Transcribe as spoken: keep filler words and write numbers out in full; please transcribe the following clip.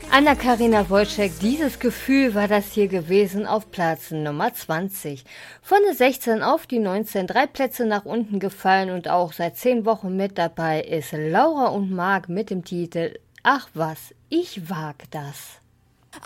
Anna-Karina Wojcik, dieses Gefühl war das hier gewesen auf Platz Nummer zwanzig. Von der sechzehn auf die neunzehn, drei Plätze nach unten gefallen und auch seit zehn Wochen mit dabei ist Laura und Marc mit dem Titel Ach was, ich wag das.